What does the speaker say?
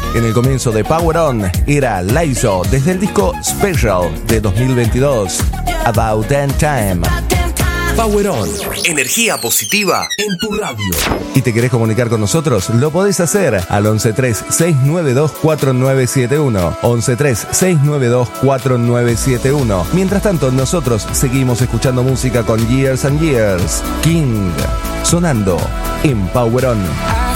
En el comienzo de Power On era Lizzo desde el disco Special de 2022, About That Time. Power On, energía positiva en tu radio. ¿Y te querés comunicar con nosotros? Lo podés hacer al 113-692-4971. 113-692-4971. Mientras tanto, nosotros seguimos escuchando música con Years and Years. King, sonando en Power On.